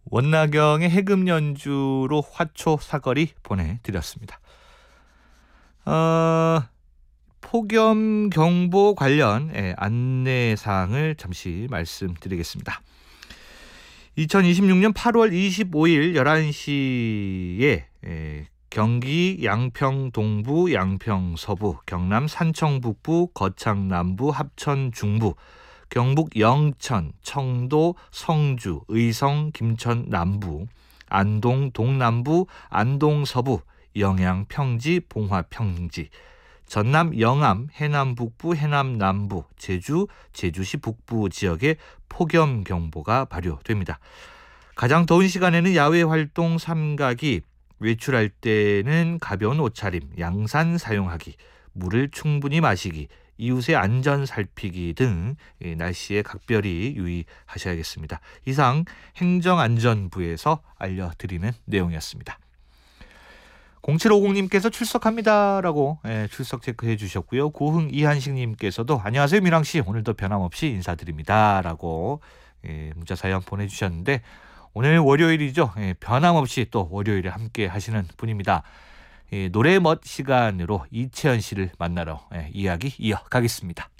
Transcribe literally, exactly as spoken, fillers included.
원나경의 해금 연주로 화초 사거리 보내드렸습니다. 어, 폭염 경보 관련 예, 안내사항을 잠시 말씀드리겠습니다. 이천이십육 년 팔월 이십오일 열한 시에 예, 경기 양평 동부, 양평 서부, 경남 산청 북부, 거창 남부, 합천 중부, 경북 영천, 청도, 성주, 의성, 김천 남부, 안동 동남부, 안동 서부, 영양 평지, 봉화 평지, 전남 영암, 해남 북부, 해남 남부, 제주, 제주시 북부 지역에 폭염 경보가 발효됩니다. 가장 더운 시간에는 야외 활동 삼가기, 외출할 때는 가벼운 옷차림, 양산 사용하기, 물을 충분히 마시기, 이웃의 안전 살피기 등 날씨에 각별히 유의하셔야겠습니다. 이상 행정안전부에서 알려드리는 내용이었습니다. 공칠오공님께서 출석합니다라고 예, 출석 체크해 주셨고요. 고흥 이한식님께서도 안녕하세요 민왕씨, 오늘도 변함없이 인사드립니다라고 예, 문자 사연 보내주셨는데 오늘 월요일이죠. 예, 변함없이 또 월요일에 함께 하시는 분입니다. 예, 노래 멋 시간으로 이채연 씨를 만나러 예, 이야기 이어가겠습니다.